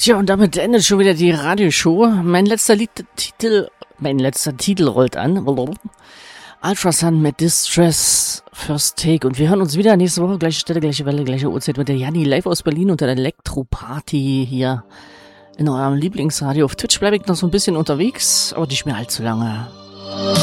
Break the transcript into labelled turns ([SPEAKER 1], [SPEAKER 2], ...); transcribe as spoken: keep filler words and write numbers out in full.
[SPEAKER 1] Tja, und damit endet schon wieder die Radioshow. Mein letzter Lied, Titel, mein letzter Titel rollt an. Ultrasun mit Distress, First Take. Und wir hören uns wieder nächste Woche, gleiche Stelle, gleiche Welle, gleiche Uhrzeit mit der Janni live aus Berlin unter der Elektro-Party hier in eurem Lieblingsradio. Auf Twitch bleibe ich noch so ein bisschen unterwegs, aber nicht mehr allzu lange.